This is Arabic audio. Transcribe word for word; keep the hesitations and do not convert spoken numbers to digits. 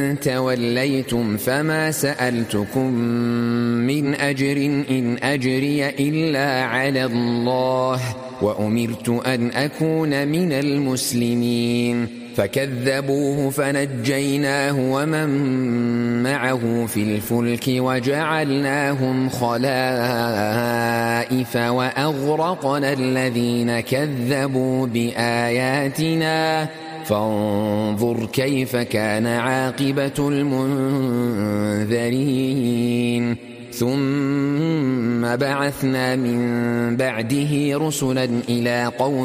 توليتم فما سألتكم من أجر إن أجري إلا على الله وأمرت أن أكون من المسلمين فكذبوه فنجيناه ومن معه في الفلك وجعلناهم خلائف وأغرقنا الذين كذبوا بآياتنا فانظر كيف كان عاقبة المنذرين ثم بعثنا من بعده رسلا إلى قوم